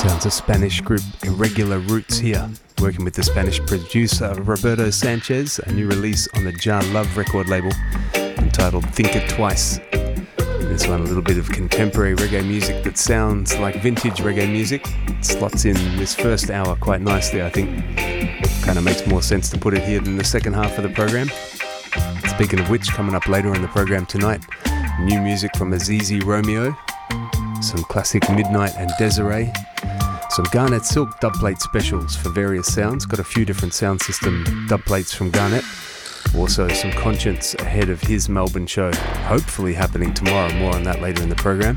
Sounds of Spanish group Irregular Roots here, working with the Spanish producer Roberto Sanchez, a new release on the Jar Love record label entitled Think It Twice. This one a little bit of contemporary reggae music that sounds like vintage reggae music. It slots in this first hour quite nicely, I think. Kind of makes more sense to put it here than the second half of the program. Speaking of which, coming up later in the program tonight, new music from Azizi Romeo, some classic Midnight and Desiree, some Garnet Silk dubplate specials for various sounds. Got a few different sound system dubplates from Garnet. Also some Conscience ahead of his Melbourne show, hopefully happening tomorrow. More on that later in the program.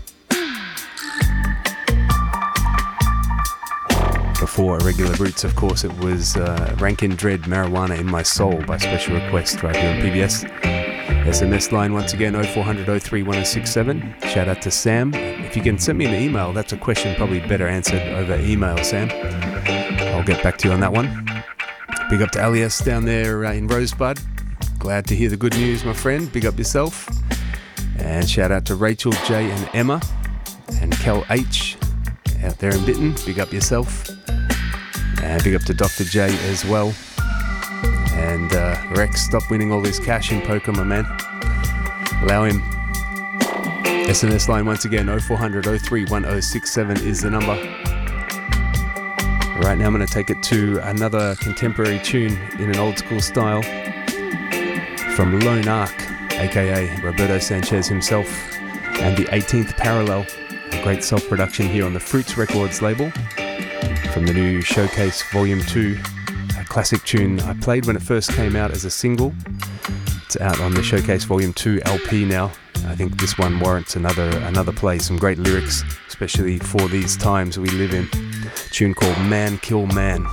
Before Irregular Roots, of course, it was Rankin Dread, Marijuana in My Soul by special request right here on PBS. SMS line once again 0400 03 1067. Shout out to Sam. If you can send me an email, that's a question probably better answered over email, Sam. I'll get back to you on that one. Big up to Alias down there in Rosebud. Glad to hear the good news, my friend. Big up yourself. And shout out to Rachel, J and Emma and Kel H out there in Bitton. Big up yourself. And big up to Dr. J as well. And Rex, stop winning all this cash in poker, my man. Allow him. SMS line once again 0400 03 1067 is the number. Right now I'm going to take it to another contemporary tune in an old school style from Lone Ark, aka Roberto Sanchez himself, and the 18th Parallel, a great self-production here on the Fruits Records label from the new Showcase Volume 2, a classic tune I played when it first came out as a single. It's out on the Showcase Volume 2 LP now. I think this one warrants another play. Some great lyrics, especially for these times we live in. A tune called Man Kill Man.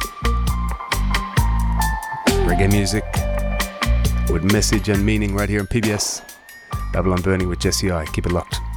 Reggae music with message and meaning right here on PBS. Babylon Burning with Jesse I. Keep it locked.